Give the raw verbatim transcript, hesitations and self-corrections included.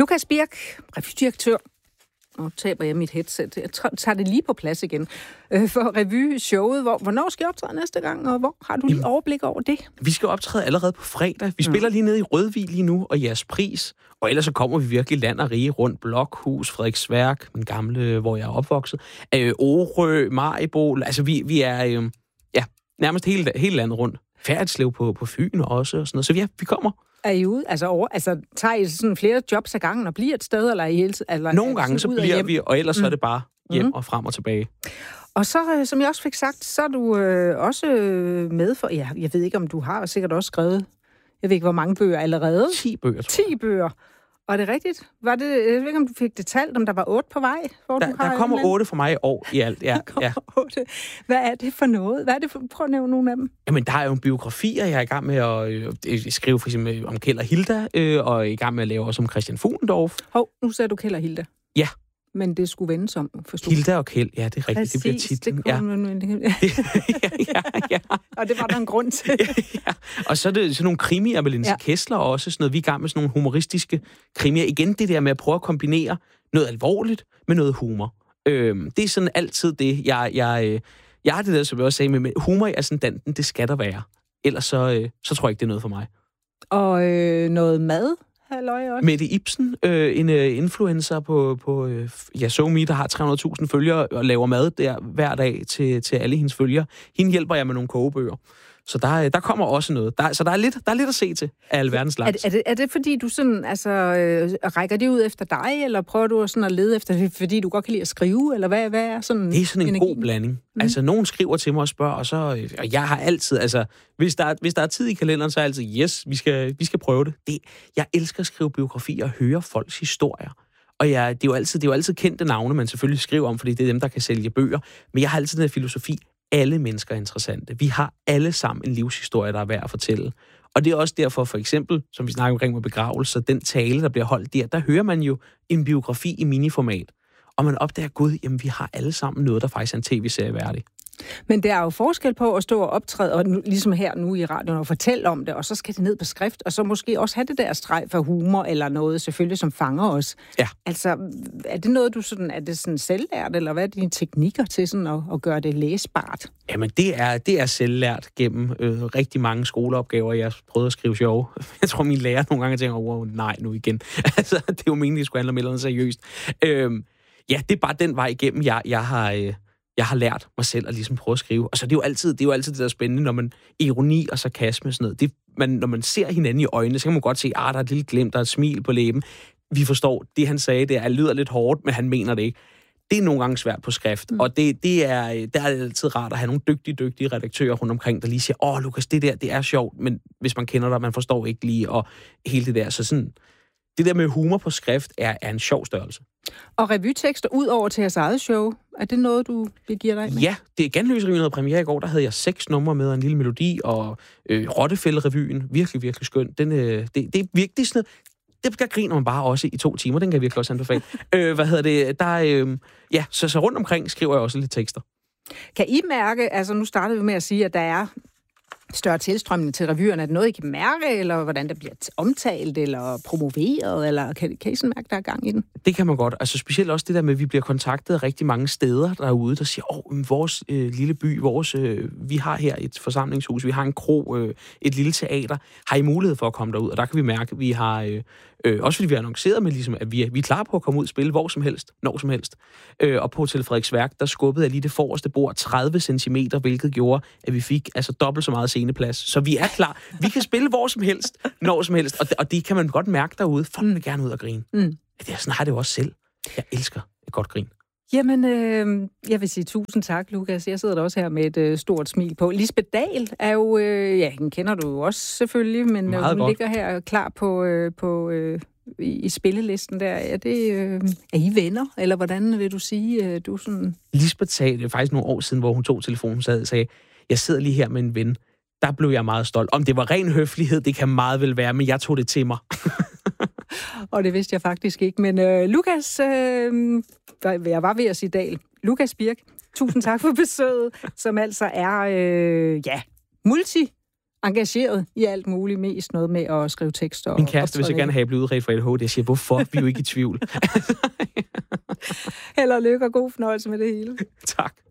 Lukas Birk, revydirektør. Nu taber jeg mit headset. Jeg tager det lige på plads igen. Øh, for revyshowet. Hvor, hvornår skal I optræde næste gang, og hvor har du lige overblik over det? Vi skal optræde allerede på fredag. Vi spiller lige nede i Rødvig lige nu, og jeres pris. Og ellers så kommer vi virkelig land og rige rundt. Blokhus, Frederiksværk, den gamle, hvor jeg er opvokset. Øh, Orø, Maribo. Altså, vi, vi er øh, ja, nærmest hele, hele landet rundt. Færdslev på, på Fyn også, og sådan noget. Så ja, vi kommer. Er I ude? Altså, over, altså tager I sådan flere jobs ad gangen og bliver et sted, eller er I hele eller Nogle gange så bliver vi, og ellers mm. så er det bare hjem mm. og frem og tilbage. Og så, som jeg også fik sagt, så er du øh, også med for... Ja, jeg ved ikke, om du har sikkert også skrevet... Jeg ved ikke, hvor mange bøger allerede. ti bøger, tror jeg. ti bøger. Og er det rigtigt? Var det, jeg ved ikke, om du fik det talt, om der var otte på vej? Hvor der, du har der kommer otte for mig i år i alt, ja. ja. Hvad er det for noget? Hvad er det for, prøv at nævne nogle af dem. Jamen, der er jo en biografi, og jeg er i gang med at øh, skrive for eksempel om Kjeld og Hilda, øh, og er i gang med at lave også om Christian Fuglendorf. Hov, nu sagde du Kjeld og Hilda. Ja. Men det skulle vendes om, forstår Hilda og Kjeld, ja, det er rigtigt. Præcis, det bliver titlen. Det kunne ja. ja, ja, ja. Og det var der en grund til. ja, ja. Og så er det sådan nogle krimier med Linse ja. Kessler også, sådan noget. Vi er i gang med sådan nogle humoristiske krimier. Igen det der med at prøve at kombinere noget alvorligt med noget humor. Øhm, det er sådan altid det, jeg... jeg Jeg har det der, som jeg også sagde, med humor i ascendanten, det skal der være. Ellers så, øh, så tror jeg ikke, det er noget for mig. Og øh, noget mad? Halløj også. Mette Ibsen, øh, en øh, influencer på, på øh, ja, SoMe, der har tre hundrede tusind følgere og laver mad der hver dag til, til alle hendes følgere. Hende hjælper jeg med nogle kogebøger. Så der, der kommer også noget. Der, så der er, lidt, der er lidt at se til af alverdens slags. Er, er, det, er det fordi, du sådan, altså, øh, rækker det ud efter dig, eller prøver du sådan at lede efter det, fordi du godt kan lide at skrive, eller hvad, hvad er sådan Det er sådan en energien? god blanding. Mm. Altså, nogen skriver til mig og spørger, og så, og jeg har altid, altså, hvis der, hvis der er tid i kalenderen, så er jeg altid, yes, vi skal, vi skal prøve det. det. Jeg elsker at skrive biografier og høre folks historier. Og jeg, det, er jo altid, det er jo altid kendte navne, man selvfølgelig skriver om, fordi det er dem, der kan sælge bøger. Men jeg har altid den her filosofi, alle mennesker er interessante. Vi har alle sammen en livshistorie, der er værd at fortælle. Og det er også derfor, for eksempel, som vi snakker omkring med begravelser, den tale, der bliver holdt der, der hører man jo en biografi i miniformat. Og man opdager, gud, jamen vi har alle sammen noget, der faktisk er en tv-serie værdig. Men der er jo forskel på at stå og optræde, og nu, ligesom her nu i radioen, og fortælle om det, og så skal det ned på skrift, og så måske også have det der streg for humor, eller noget selvfølgelig, som fanger os. Ja. Altså, er det noget, du sådan, er det sådan selvlært, eller hvad er dine teknikker til sådan at, at gøre det læsbart? Jamen, det er, det er selvlært gennem øh, rigtig mange skoleopgaver, jeg har prøvet at skrive sjov. Jeg tror, mine lærer nogle gange tænker, wow, nej, nu igen. Altså, det er jo meningen, at det skulle handle om noget seriøst. Øhm, ja, det er bare den vej igennem, jeg, jeg har... Øh, Jeg har lært mig selv at ligesom prøve at skrive. Og så det er jo altid det, er jo altid det der spændende, når man ironi og sarkasme og sådan noget. Det, man, når man ser hinanden i øjnene, så kan man godt se, at der er et lille glimt, der er et smil på læben. Vi forstår, det han sagde, det er, lyder lidt hårdt, men han mener det ikke. Det er nogle gange svært på skrift. Mm. Og det, det er, der er altid rart at have nogle dygtige, dygtige redaktører rundt omkring, der lige siger, åh, Lukas, det der, det er sjovt, men hvis man kender dig, man forstår ikke lige, og hele det der. Så sådan, det der med humor på skrift er, er en sjov størrelse. Og revytekster ud over til jeres eget show, er det noget, du giver dig med? Ja, det er Ganløs-revyen, havde premiere i går. Der havde jeg seks numre med, en lille melodi, og øh, Rottefælde-revyen. Virkelig, virkelig skøn. Den, øh, det, det er virkelig sådan noget, det griner man bare også i to timer. Den kan jeg virkelig også anbefale. øh, hvad hedder det? Der, øh, ja, så, så rundt omkring skriver jeg også lidt tekster. Kan I mærke, altså nu startede vi med at sige, at der er større tilstrømning til revyerne? Er det noget, I kan mærke, eller hvordan der bliver omtalt, eller promoveret, eller kan, kan I sådan mærke, der er gang i den? Det kan man godt. Altså specielt også det der med, at vi bliver kontaktet af rigtig mange steder derude, der siger, åh, oh, vores øh, lille by, vores, øh, vi har her et forsamlingshus, vi har en kro, øh, et lille teater. Har I mulighed for at komme derud? Og der kan vi mærke, at vi har, øh, øh, også fordi vi har annonceret med, ligesom, at vi er, vi er klar på at komme ud og spille hvor som helst, når som helst. Øh, og på Hotel Frederiksværk, der skubbede jeg lige det forreste bord tredive centimeter, hvilket gjorde, at vi fik altså dobbelt så meget sceneplads. Så vi er klar. Vi kan spille hvor som helst, når som helst. Og det, og det kan man godt mærke derude. Folk vil gerne ud og grine. Mm. Det er sådan har det jo også selv. Jeg elsker et godt grin. Jamen, øh, jeg vil sige tusind tak, Lukas. Jeg sidder da også her med et øh, stort smil på. Lisbeth Dahl er jo, øh, ja, den kender du jo også selvfølgelig, men øh, hun godt. ligger her klar på, øh, på øh, i, i spillelisten der. Er, det, øh, er I venner, eller hvordan vil du sige? Øh, du sådan... Lisbeth sagde det faktisk nogle år siden, hvor hun tog telefonen og sagde, jeg sidder lige her med en ven. Der blev jeg meget stolt. Om det var ren høflighed, det kan meget vel være, men jeg tog det til mig. Og det vidste jeg faktisk ikke. Men øh, Lukas, øh, jeg var ved at sige Dahl. Lukas Birk, tusind tak for besøget, som altså er, øh, ja, multi engageret i alt muligt, mest noget med at skrive tekster. Min kæreste vil så gerne have blevet udredt for A D H D. Jeg siger, hvorfor? Vi er jo ikke i tvivl. Held og lykke og god fornøjelse med det hele. Tak.